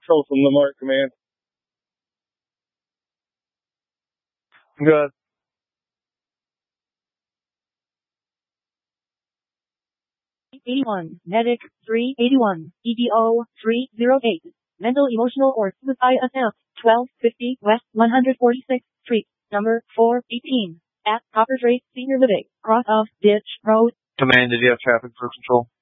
Control from Lamar Command. Good. Medic 381, EDO 308, mental, emotional, or suicide attempt, 1250 West 146th Street, number 418, at Copper Trace Senior Living, cross of Ditch Road. Command, did you have traffic for control?